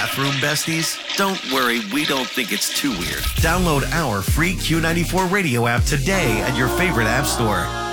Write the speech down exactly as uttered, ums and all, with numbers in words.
bathroom besties? Don't worry, we don't think it's too weird. Download our free Q ninety-four radio app today at your favorite app store.